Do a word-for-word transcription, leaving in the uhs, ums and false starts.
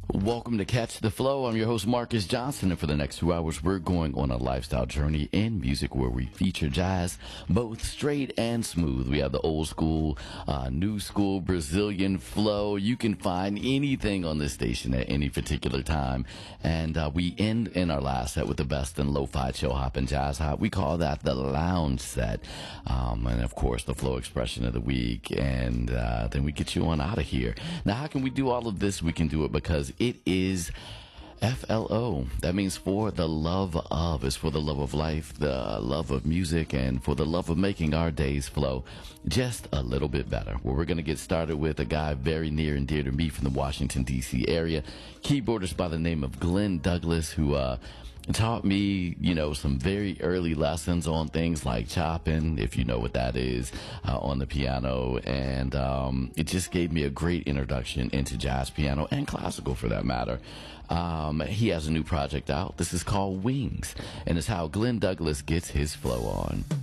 Welcome to Catch the Flow. I'm your host, Marcus Johnson, and for the next two hours, we're going on a lifestyle journey in music where we feature jazz, both straight and smooth. We have the old school, uh, new school, Brazilian flow. You can find anything on this station at any particular time. And uh, we end in our last set with the best in lo-fi, chill hop, and jazz hop. We call that the lounge set. Um, and, of course, the flow expression of the week. And uh, then we get you on out of here. Now, how can we do all of this? We can do it because it is F L O. That means for the love of. It's for the love of life, the love of music, and for the love of making our days flow just a little bit better. Well, we're going to get started with a guy very near and dear to me from the Washington, D C area. Keyboardist by the name of Glenn Douglas, who uh, taught me, you know, some very early lessons on things like chopping, if you know what that is, uh, on the piano. And um, it just gave me a great introduction into jazz piano and classical for that matter. Um, he has a new project out. This is called Wings, and it's how Glenn Douglas gets his flow on.